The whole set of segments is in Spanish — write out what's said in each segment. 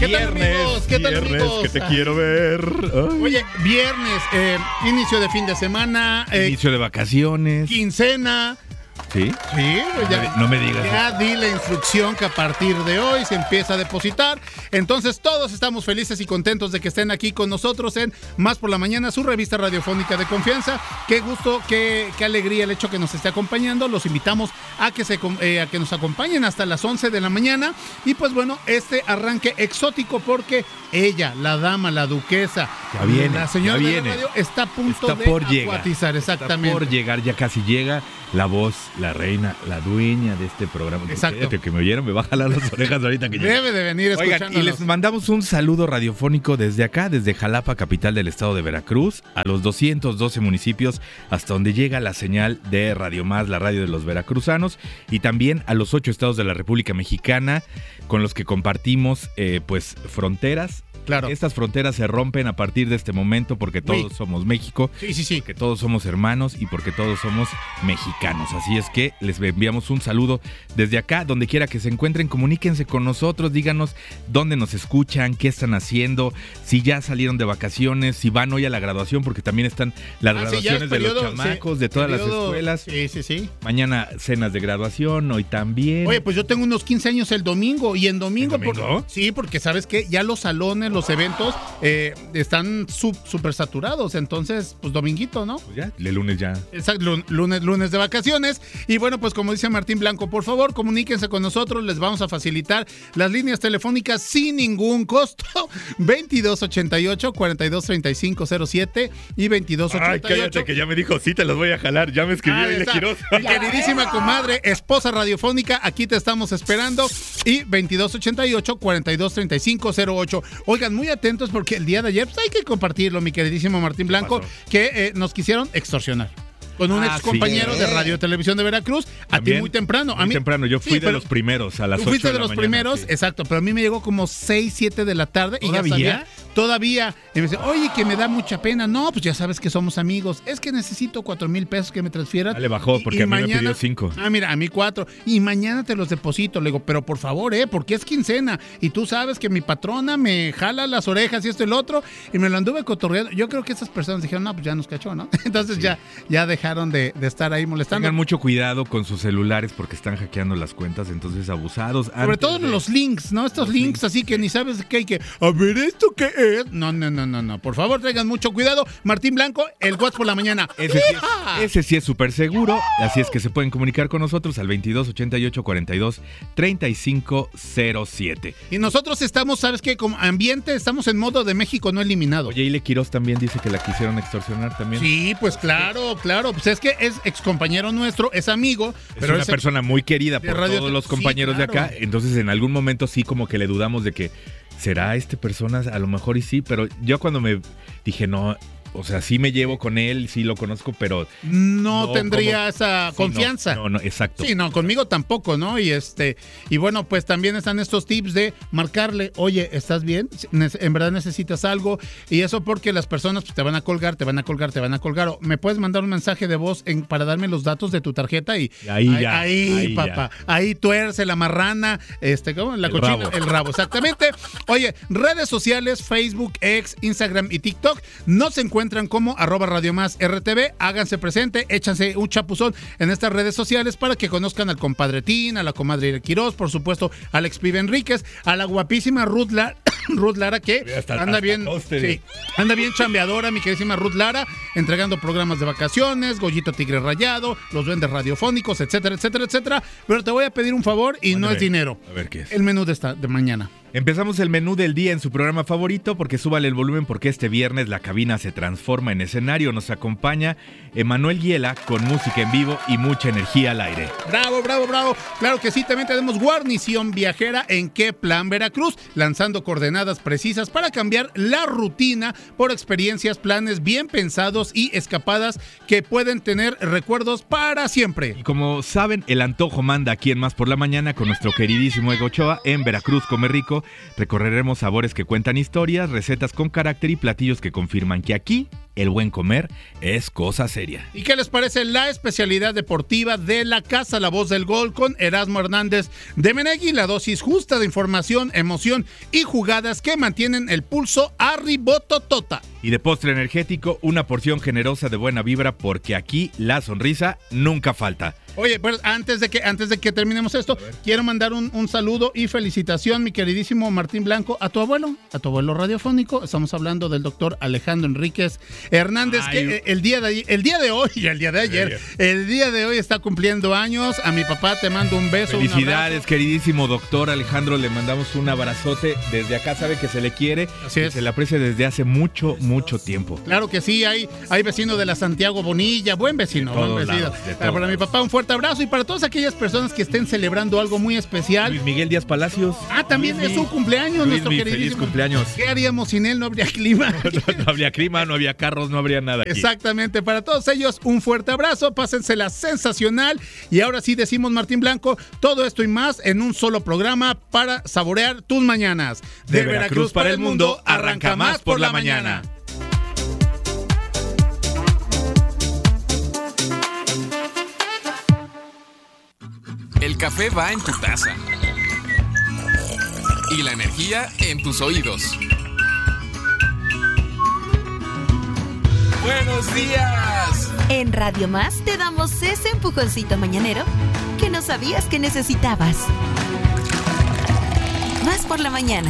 ¿Qué tal, amigos? ¿Qué tal, amigos? Que te quiero ver. Ay. Oye, viernes, inicio de fin de semana. Inicio de vacaciones. Quincena. ¿Sí? Sí, pues ya, no me digas. Ya di la instrucción que a partir de hoy se empieza a depositar. Entonces todos estamos felices y contentos de que estén aquí con nosotros en Más por la Mañana, su revista radiofónica de confianza. Qué gusto, qué alegría el hecho que nos esté acompañando. Los invitamos a que nos acompañen hasta las 11 de la mañana. Y pues bueno, este arranque exótico porque ella, la dama, la duquesa, ya viene, la señora ya de viene. la radio está a punto está de por acuatizar. Exactamente. Está por llegar, ya casi llega la voz, la reina, la dueña de este programa. Exacto. Cállate, que me oyeron, me va a jalar las orejas ahorita que llegue. Debe de venir escuchándonos. Oigan, y les mandamos un saludo radiofónico desde acá, desde Jalapa, capital del estado de Veracruz, a los 212 municipios hasta donde llega la señal de Radio Más, la radio de los veracruzanos, y también a los 8 estados de la República Mexicana con los que compartimos pues fronteras. Claro. Estas fronteras se rompen a partir de este momento porque todos somos México, sí. porque todos somos hermanos y porque todos somos mexicanos. Así es que les enviamos un saludo desde acá, donde quiera que se encuentren, comuníquense con nosotros, díganos dónde nos escuchan, qué están haciendo, si ya salieron de vacaciones, si van hoy a la graduación, porque también están las graduaciones de los chamacos, de todas las escuelas. Sí. Mañana cenas de graduación, hoy también. Oye, pues yo tengo unos 15 años el domingo, y en domingo... ¿El domingo? Sí, porque sabes que ya los salones, los eventos están súper saturados, entonces pues dominguito, ¿no? Pues ya, el lunes ya. Exacto, lunes de vacaciones. Y bueno, pues como dice Martín Blanco, por favor comuníquense con nosotros, les vamos a facilitar las líneas telefónicas sin ningún costo. 2288-423507 y 2288. Ay, cállate, que ya me dijo, sí, te los voy a jalar, ya me escribió Ile Quiroz. Mi queridísima comadre, esposa radiofónica, aquí te estamos esperando. Y 2288-423508. Oigan, muy atentos porque el día de ayer, pues hay que compartirlo, mi queridísimo Martín Blanco, que nos quisieron extorsionar con un ex compañero de Radio Televisión de Veracruz. A ti muy temprano. Muy temprano, yo fui de los primeros a las 8 de la mañana. Fuiste de los primeros, sí. Exacto, pero a mí me llegó como 6, 7 de la tarde. ¿Todavía? Y ya sabía, todavía. Y me dice, oye, que me da mucha pena. No, pues ya sabes que somos amigos. Es que necesito 4,000 pesos que me transfieras. Le bajó, porque a mí mañana, me pidió 5. Ah, mira, a mí 4. Y mañana te los deposito. Le digo, pero por favor, porque es quincena. Y tú sabes que mi patrona me jala las orejas y esto y lo otro. Y me lo anduve cotorreando. Yo creo que esas personas dijeron, no, pues ya nos cachó, ¿no? Entonces ya dejaron de estar ahí molestando. Tengan mucho cuidado con sus celulares porque están hackeando las cuentas, entonces abusados. Sobre todo los links, ¿no? Estos links así que ni sabes qué hay que... A ver, ¿esto qué es? No. Por favor, tengan mucho cuidado. Martín Blanco, el WhatsApp por la mañana. Ese sí es súper seguro. Así es que se pueden comunicar con nosotros al 2288-423507. Y nosotros estamos, ¿sabes qué? Como ambiente, estamos en modo de México no eliminado. Oye, Ile Quiroz también dice que la quisieron extorsionar también. Sí, pues claro. Pues es que es excompañero nuestro, es amigo. Pero es una persona muy querida por todos los compañeros de acá. Entonces, en algún momento sí como que le dudamos de que ¿será persona? A lo mejor y sí, pero yo cuando me dije, no, o sea, sí me llevo con él, sí lo conozco, pero... No tendría esa confianza. No, exacto. Sí, no, conmigo tampoco, ¿no? Y bueno, pues también están estos tips de marcarle, oye, ¿estás bien? ¿En verdad necesitas algo? Y eso porque las personas pues, te van a colgar. O me puedes mandar un mensaje de voz para darme los datos de tu tarjeta y... Ahí, papá. Ya. Ahí tuerce la marrana, ¿cómo? La cochina, el rabo, exactamente. Oye, redes sociales, Facebook, X, Instagram y TikTok, no se encuentran como @RadioMásRTV, háganse presente, échanse un chapuzón en estas redes sociales para que conozcan al compadre Tin, a la comadre Ile Quiroz, por supuesto, a Alex Pibe Enríquez, a la guapísima Ruth Lara, que anda bien chambeadora, mi queridísima Ruth Lara, entregando programas de vacaciones, Goyito Tigre Rayado, los duendes radiofónicos, etcétera. Pero te voy a pedir un favor y no es dinero. A ver qué es. El menú de mañana. Empezamos el menú del día en su programa favorito, porque súbale el volumen, porque este viernes la cabina se transforma en escenario. Nos acompaña Emanuel Guiela con música en vivo y mucha energía al aire. ¡Bravo! Claro que sí, también tenemos guarnición viajera en Qué Plan Veracruz, lanzando coordenadas precisas para cambiar la rutina por experiencias, planes bien pensados y escapadas que pueden tener recuerdos para siempre. Y como saben, el antojo manda aquí en Más por la Mañana con nuestro queridísimo Ego Ochoa en Veracruz Come Rico. Recorreremos sabores que cuentan historias, recetas con carácter y platillos que confirman que aquí el buen comer es cosa seria. ¿Y qué les parece la especialidad deportiva de la casa La Voz del Gol con Erasmo Hernández de Menegui? La dosis justa de información, emoción y jugadas que mantienen el pulso arribototota. Y de postre energético, una porción generosa de buena vibra, porque aquí la sonrisa nunca falta. Oye, pues antes de que terminemos esto, quiero mandar un saludo y felicitación, mi queridísimo Martín Blanco, a tu abuelo radiofónico. Estamos hablando del doctor Alejandro Enríquez Hernández, que el día de hoy está cumpliendo años. A mi papá te mando un beso. Felicidades, queridísimo doctor Alejandro, le mandamos un abrazote desde acá, sabe que se le quiere. Así es. Se le aprecia desde hace mucho tiempo. Claro que sí, hay vecino de la Santiago Bonilla, buen vecino. Para mi papá un fuerte abrazo, y para todas aquellas personas que estén celebrando algo muy especial. Luis Miguel Díaz Palacios. También es su cumpleaños, nuestro queridísimo. Feliz cumpleaños. ¿Qué haríamos sin él? No habría clima. No habría clima, no habría carros, no habría nada aquí. Exactamente, para todos ellos un fuerte abrazo, pásensela sensacional. Y ahora sí decimos, Martín Blanco, todo esto y más en un solo programa para saborear tus mañanas. De Veracruz para el mundo, arranca Más por la Mañana. El café va en tu taza y la energía en tus oídos. ¡Buenos días! En Radio Más te damos ese empujoncito mañanero que no sabías que necesitabas. Más por la mañana.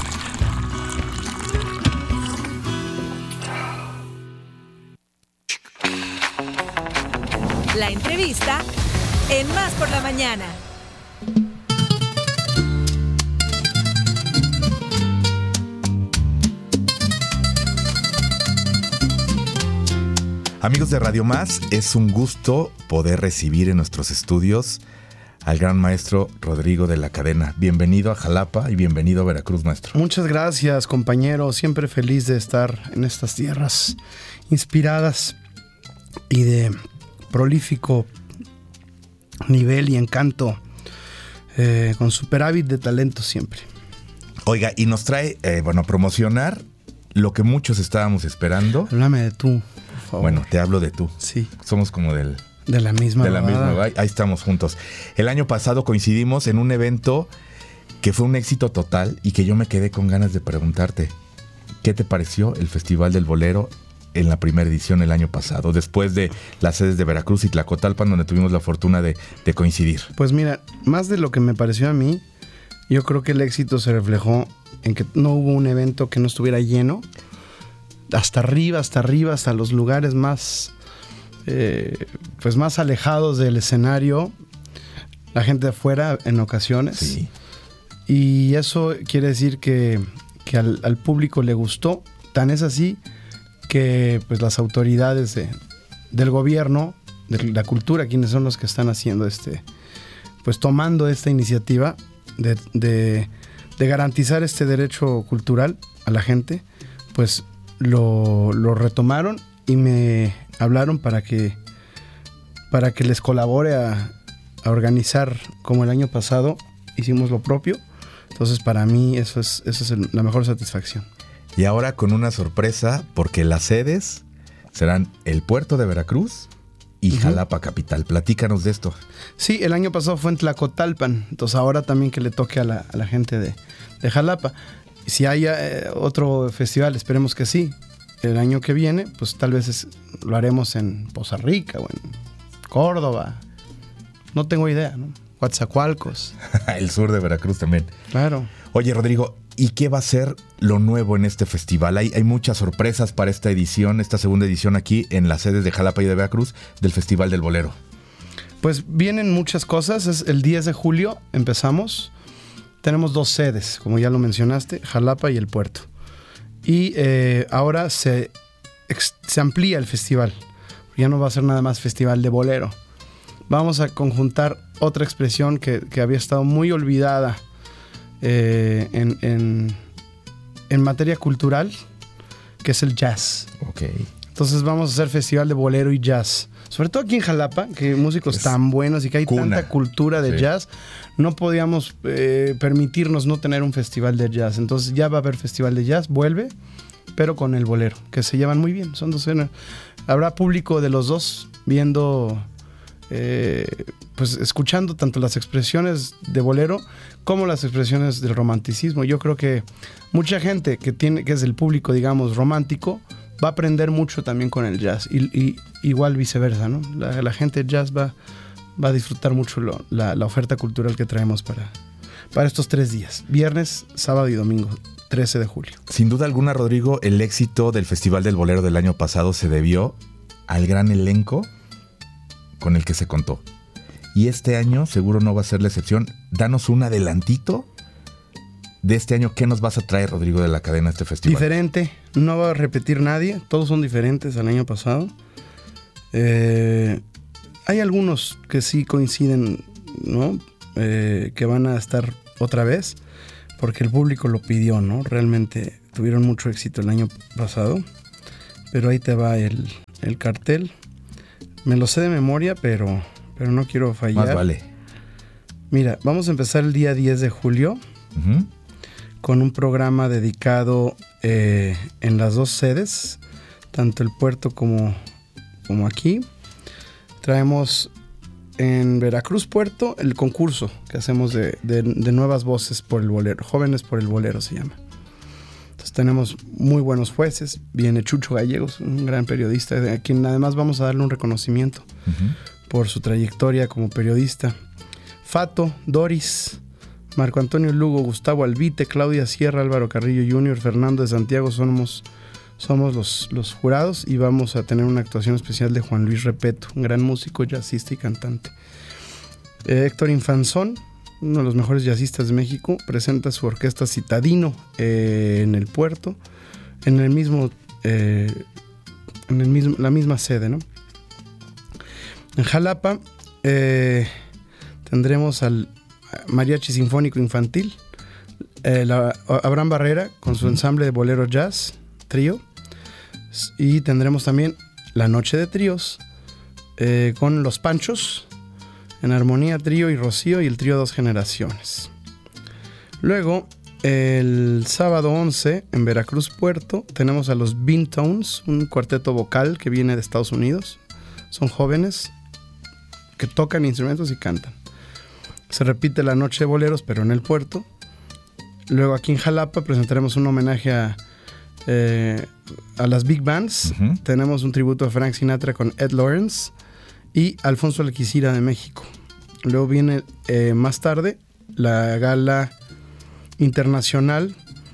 La entrevista en Más por la Mañana. Amigos de Radio Más, es un gusto poder recibir en nuestros estudios al gran maestro Rodrigo de la Cadena. Bienvenido a Jalapa y bienvenido a Veracruz, maestro. Muchas gracias, compañero. Siempre feliz de estar en estas tierras inspiradas y de prolífico nivel y encanto, con superávit de talento siempre. Oiga, y nos trae, a promocionar lo que muchos estábamos esperando. Háblame de tú, por favor. Bueno, te hablo de tú. Sí. Somos como de la misma. Ahí estamos juntos. El año pasado coincidimos en un evento que fue un éxito total y que yo me quedé con ganas de preguntarte, ¿qué te pareció el Festival del Bolero en la primera edición el año pasado, después de las sedes de Veracruz y Tlacotalpan, donde tuvimos la fortuna de coincidir? Pues mira, más de lo que me pareció a mí, yo creo que el éxito se reflejó en que no hubo un evento que no estuviera lleno, hasta arriba, hasta los lugares más, más alejados del escenario, la gente de afuera en ocasiones. Sí. Y eso quiere decir que al público le gustó, tan es así que pues las autoridades del gobierno, de la cultura, quienes son los que están haciendo pues tomando esta iniciativa de garantizar este derecho cultural a la gente, pues lo retomaron y me hablaron para que les colabore a organizar, como el año pasado hicimos lo propio. Entonces para mí eso es la mejor satisfacción. Y ahora con una sorpresa, porque las sedes serán el puerto de Veracruz y Jalapa capital. Platícanos de esto. Sí, el año pasado fue en Tlacotalpan, entonces ahora también que le toque a la gente de Jalapa. Si haya otro festival, esperemos que sí. El año que viene, pues tal vez lo haremos en Poza Rica o en Córdoba. No tengo idea, ¿no? Coatzacoalcos. El sur de Veracruz también. Claro. Oye, Rodrigo, ¿y qué va a ser lo nuevo en este festival? Hay muchas sorpresas para esta edición, esta segunda edición aquí en las sedes de Jalapa y de Veracruz del Festival del Bolero. Pues vienen muchas cosas. Es el 10 de julio empezamos. Tenemos 2 sedes, como ya lo mencionaste, Jalapa y el puerto. Y ahora se amplía el festival. Ya no va a ser nada más festival de bolero. Vamos a conjuntar otra expresión que había estado muy olvidada en materia cultural, que es el jazz. Okay. Entonces vamos a hacer festival de bolero y jazz. Sobre todo aquí en Jalapa, que hay músicos tan buenos y que hay tanta cultura de jazz, no podíamos permitirnos no tener un festival de jazz. Entonces ya va a haber festival de jazz, vuelve, pero con el bolero, que se llevan muy bien. Son 2 géneros. Habrá público de los dos viendo, pues escuchando tanto las expresiones de bolero como las expresiones del romanticismo. Yo creo que mucha gente que es el público, digamos, romántico, va a aprender mucho también con el jazz. Y igual viceversa, ¿no? La gente de jazz va a disfrutar mucho la oferta cultural que traemos para estos 3 días. Viernes, sábado y domingo, 13 de julio. Sin duda alguna, Rodrigo, el éxito del Festival del Bolero del año pasado se debió al gran elenco con el que se contó. Y este año seguro no va a ser la excepción. Danos un adelantito de este año. ¿Qué nos vas a traer, Rodrigo de la Cadena, a este festival? Diferente, no va a repetir nadie. Todos son diferentes al año pasado. Hay algunos que sí coinciden, ¿no? Que van a estar otra vez, porque el público lo pidió, ¿no? Realmente tuvieron mucho éxito el año pasado. Pero ahí te va el cartel. Me lo sé de memoria, pero no quiero fallar. Más vale. Mira, vamos a empezar el día 10 de julio con un programa dedicado en las 2 sedes, tanto el puerto como aquí. Traemos en Veracruz Puerto el concurso que hacemos de nuevas voces por el bolero, Jóvenes por el Bolero se llama. Entonces tenemos muy buenos jueces. Viene Chucho Gallegos, un gran periodista, a quien además vamos a darle un reconocimiento por su trayectoria como periodista. Fato, Doris, Marco Antonio Lugo, Gustavo Albite, Claudia Sierra, Álvaro Carrillo Jr., Fernando de Santiago somos los jurados, y vamos a tener una actuación especial de Juan Luis Repeto, un gran músico, jazzista y cantante. Héctor Infanzón, uno de los mejores jazzistas de México, presenta su orquesta Citadino en el puerto, la misma sede, ¿no? En Jalapa tendremos al Mariachi Sinfónico Infantil, Abraham Barrera con su ensamble de bolero jazz, trío, y tendremos también la noche de tríos con Los Panchos en armonía, trío y Rocío, y el trío 2 Generaciones. Luego, el sábado 11 en Veracruz Puerto tenemos a los Beantones, un cuarteto vocal que viene de Estados Unidos. Son jóvenes que tocan instrumentos y cantan. Se repite la noche de boleros, pero en el puerto. Luego aquí en Jalapa presentaremos un homenaje a las big bands. Tenemos un tributo a Frank Sinatra con Ed Lawrence y Alfonso Alquicira de México. Luego viene más tarde la gala internacional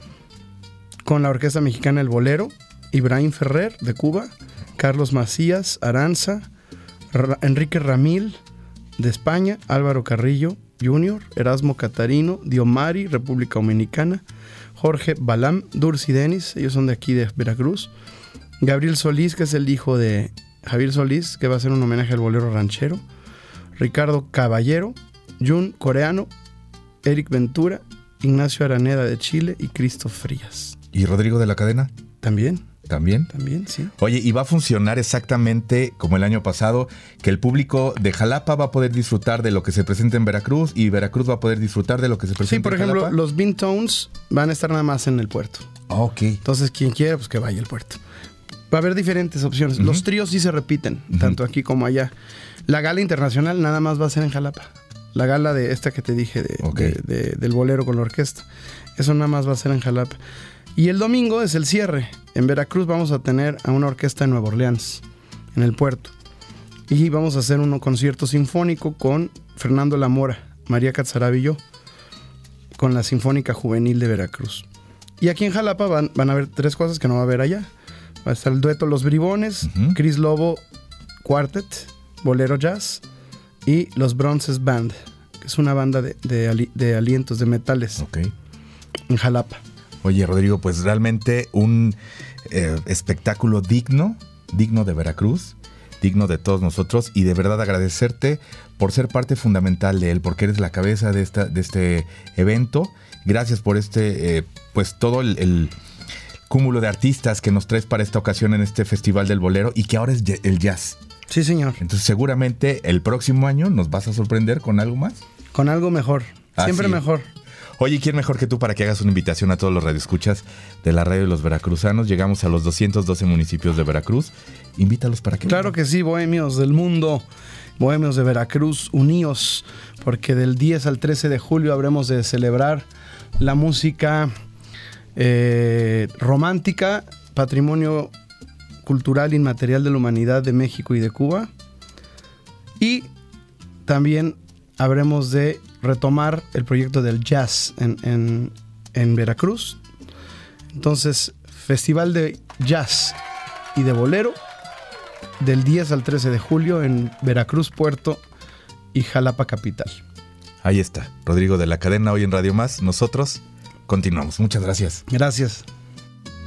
con la Orquesta Mexicana El Bolero, Ibrahim Ferrer de Cuba, Carlos Macías Aranza, Enrique Ramil de España, Álvaro Carrillo Jr., Erasmo Catarino, Diomari, República Dominicana, Jorge Balam, Dursi Denis, ellos son de aquí de Veracruz, Gabriel Solís, que es el hijo de Javier Solís, que va a hacer un homenaje al bolero ranchero, Ricardo Caballero, Jun Coreano, Eric Ventura, Ignacio Araneda de Chile y Cristo Frías. ¿Y Rodrigo de la Cadena? ¿También? ¿También? También, sí. Oye, ¿y va a funcionar exactamente como el año pasado, que el público de Jalapa va a poder disfrutar de lo que se presenta en Veracruz y Veracruz va a poder disfrutar de lo que se presenta en Jalapa? Sí, por ejemplo, los Beantones van a estar nada más en el puerto. Ok. Entonces, quien quiera, pues que vaya al puerto. Va a haber diferentes opciones. Los tríos sí se repiten, tanto aquí como allá. La gala internacional nada más va a ser en Jalapa. La gala de esta que te dije, del bolero con la orquesta. Eso nada más va a ser en Jalapa. Y el domingo es el cierre. En Veracruz vamos a tener a una orquesta de Nueva Orleans, en el puerto. Y vamos a hacer un concierto sinfónico con Fernando Lamora, María Catzarabi y yo, con la Sinfónica Juvenil de Veracruz. Y aquí en Jalapa van a haber 3 cosas que no va a haber allá. Va a estar el dueto Los Bribones, Chris Lobo Quartet, Bolero Jazz, y Los Bronces Band, que es una banda de alientos, de metales, en Jalapa. Oye, Rodrigo, pues realmente un espectáculo digno de Veracruz, digno de todos nosotros, y de verdad agradecerte por ser parte fundamental de él, porque eres la cabeza de este evento. Gracias por pues todo el cúmulo de artistas que nos traes para esta ocasión en este Festival del Bolero, y que ahora es el jazz. Sí, señor. Entonces seguramente el próximo año nos vas a sorprender con algo más. Con algo mejor, siempre mejor. Oye, ¿quién mejor que tú para que hagas una invitación a todos los radioescuchas de la radio de los veracruzanos? Llegamos a los 212 municipios de Veracruz. Invítalos para que... Claro que sí, bohemios del mundo, bohemios de Veracruz, uníos, porque del 10 al 13 de julio habremos de celebrar la música romántica, patrimonio cultural inmaterial de la humanidad de México y de Cuba. Y también habremos de retomar el proyecto del jazz en Veracruz. Entonces, Festival de Jazz y de Bolero del 10 al 13 de julio en Veracruz, Puerto y Jalapa Capital. Ahí está, Rodrigo de la Cadena, hoy en Radio Más. Nosotros continuamos. Muchas gracias. Gracias.